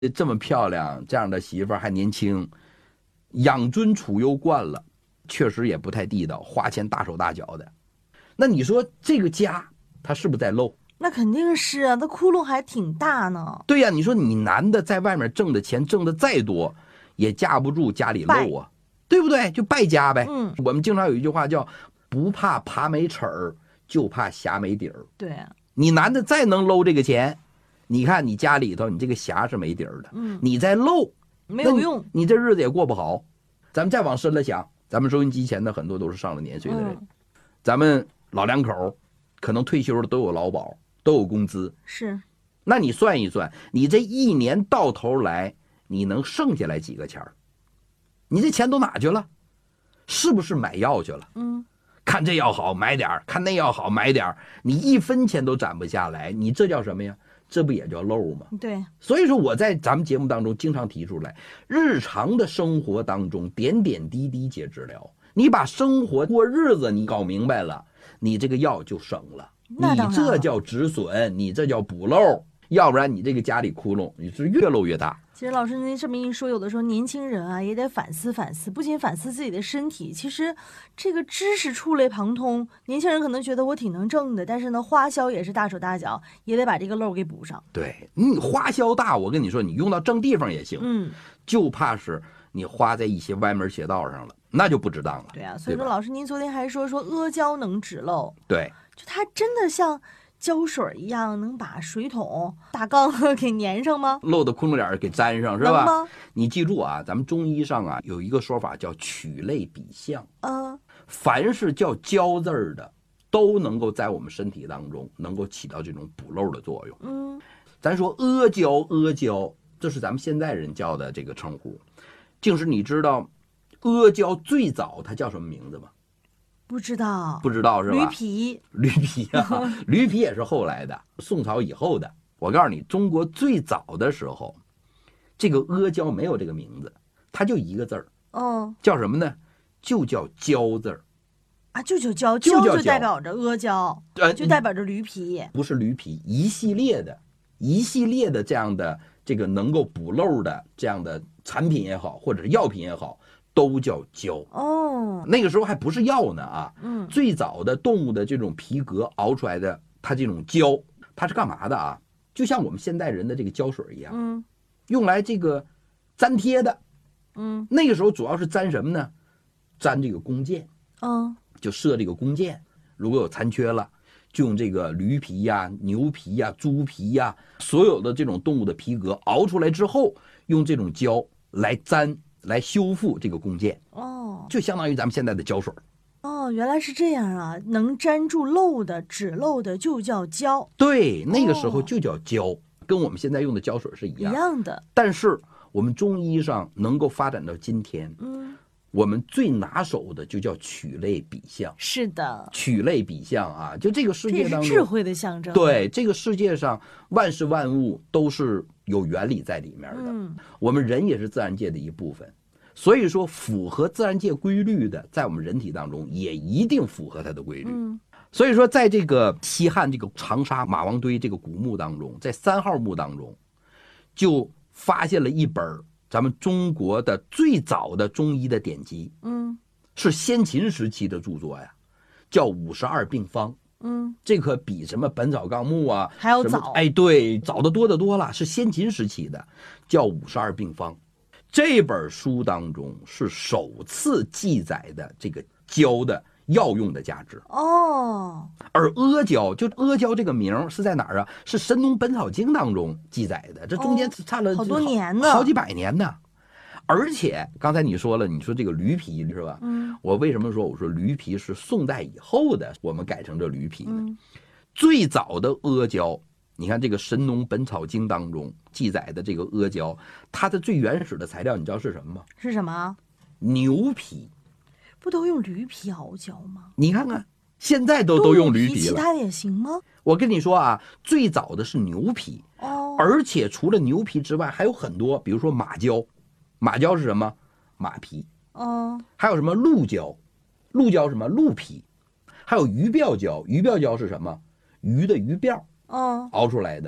这么漂亮这样的媳妇儿还年轻，养尊处优惯了，确实也不太地道，花钱大手大脚的。那你说这个家他是不是在漏？ 那肯定是啊，那窟窿还挺大呢。 对呀，你说你男的在外面挣的钱挣的再多，也架不住家里漏啊，对不对？就败家呗。我们经常有一句话叫不怕爬没齿儿，就怕匣没底儿。 对啊， 你男的再能搂这个钱，你看你家里头你这个匣是没底儿的，你再漏没有用， 你这日子也过不好。咱们再往深了想，咱们收音机前的很多都是上了年岁的人，咱们老两口可能退休了都有劳保，都有工资， 是。 那你算一算，你这一年到头来你能剩下来几个钱儿？你这钱都哪去了？是不是买药去了？看这药好买点儿，看那药好买点儿，你一分钱都攒不下来，你这叫什么呀？这不也叫漏吗？ 对。 所以说我在咱们节目当中经常提出来，日常的生活当中点点滴滴皆治疗，你把生活过日子你搞明白了，你这个药就省了，你这叫止损，你这叫补漏，要不然你这个家里窟窿你是越漏越大。 其实老师您这么一说，有的时候年轻人啊也得反思反思，不仅反思自己的身体，其实这个知识触类旁通。年轻人可能觉得我挺能挣的，但是呢花销也是大手大脚，也得把这个漏给补上。 对，你花销大，我跟你说，你用到正地方也行，就怕是你花在一些歪门邪道上了，那就不值当了。 对啊，所以说老师您昨天还说阿胶能止漏， 对， 就它真的像胶水一样能把水桶大缸给粘上吗？ 漏的窟窿眼给粘上是吧？你记住啊，咱们中医上啊有一个说法叫取类比象，凡是叫胶字儿的都能够在我们身体当中能够起到这种补漏的作用。咱说阿胶，这是咱们现在人叫的这个称呼。净是你知道阿胶最早它叫什么名字吗？ 不知道是吧？驴皮啊，驴皮也是后来的，宋朝以后的。我告诉你，中国最早的时候，这个阿胶没有这个名字，它就一个字儿，叫什么呢？就叫胶字儿啊，就叫胶，胶就代表着阿胶，就代表着驴皮， 不是驴皮，一系列的这样的这个能够补漏的这样的产品也好，或者是药品也好，都叫胶。那个时候还不是药呢啊，最早的动物的这种皮革熬出来的，它这种胶，它是干嘛的啊？就像我们现代人的这个胶水一样，用来这个粘贴的。那个时候主要是粘什么呢？粘这个弓箭，就射这个弓箭，如果有残缺了，就用这个驴皮呀、牛皮呀、猪皮呀，所有的这种动物的皮革熬出来之后，用这种胶来粘。来修复这个弓箭，就相当于咱们现在的胶水。 原来是这样啊，能粘住漏的、止漏的就叫胶。 对，那个时候就叫胶，跟我们现在用的胶水是一样的。 但是我们中医上能够发展到今天，我们最拿手的就叫取类比象。 是的， 取类比象啊，就这个世界当中， 这是智慧的象征。 对，这个世界上万事万物都是有原理在里面的。我们人也是自然界的一部分，所以说符合自然界规律的，在我们人体当中也一定符合它的规律。所以说，在这个西汉这个长沙马王堆这个古墓当中，在3号墓当中，就发现了一本咱们中国的最早的中医的典籍，是先秦时期的著作呀，叫52病方。这可比什么《本草纲目》啊还要早。 对，早得多得多了，是先秦时期的，叫52病方。这本书当中是首次记载的这个胶的药用的价值。而阿胶，就阿胶这个名是在哪儿啊？是《神农本草经》当中记载的，这中间差了好多年呢， 好几百年呢。而且刚才你说了，你说这个驴皮是吧？我为什么说我说驴皮是宋代以后的，我们改成这驴皮呢？最早的阿胶，你看这个《神农本草经》当中记载的这个阿胶，它的最原始的材料你知道是什么吗？ 是什么？ 牛皮。 不都用驴皮熬胶吗？ 你看看，现在都用驴皮了， 其他的也行吗？ 我跟你说啊，最早的是牛皮，而且除了牛皮之外，还有很多，比如说马胶。马胶是什么？马皮。还有什么鹿胶？鹿胶是什么？鹿皮。还有鱼鳔胶，鱼鳔胶是什么？鱼的鱼鳔熬出来的。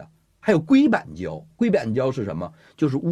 还有硅板胶，硅板胶是什么？就是